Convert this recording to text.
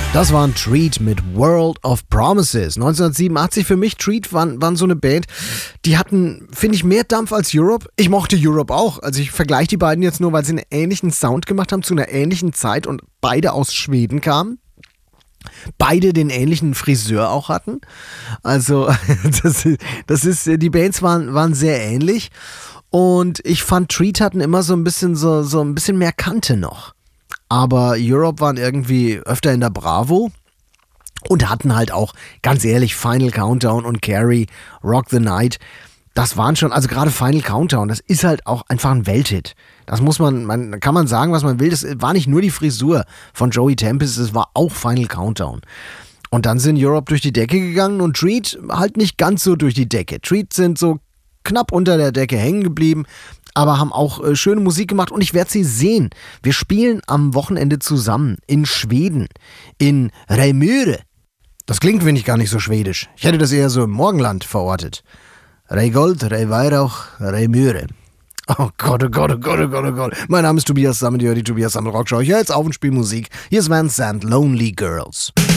Das war ein Treat mit World of Promises. 1987 für mich. Treat waren so eine Band, die hatten, finde ich, mehr Dampf als Europe. Ich mochte Europe auch. Also ich vergleiche die beiden jetzt nur, weil sie einen ähnlichen Sound gemacht haben zu einer ähnlichen Zeit und beide aus Schweden kamen. Beide den ähnlichen Friseur auch hatten. Also die Bands waren sehr ähnlich. Und ich fand, Treat hatten immer so ein bisschen mehr Kante noch. Aber Europe waren irgendwie öfter in der Bravo und hatten halt auch, ganz ehrlich, Final Countdown und Carrie, Rock the Night. Das waren schon, also gerade Final Countdown, das ist halt auch einfach ein Welthit. Das muss kann man sagen, was man will. Das war nicht nur die Frisur von Joey Tempest, es war auch Final Countdown. Und dann sind Europe durch die Decke gegangen und Treat halt nicht ganz so durch die Decke. Treat sind so knapp unter der Decke hängen geblieben, aber haben auch schöne Musik gemacht und ich werde sie sehen. Wir spielen am Wochenende zusammen in Schweden, in Reimyre. Das klingt, finde ich, gar nicht so schwedisch. Ich hätte das eher so im Morgenland verortet. Reigold, Reiweihrauch, Reimyre. Oh Gott, oh Gott, oh Gott, oh Gott, oh Gott. Mein Name ist Tobias Sammet, die Tobias Sammet Rockshow. Ich höre jetzt auf und spiele Musik. Hier ist Van Sant, Lonely Girls.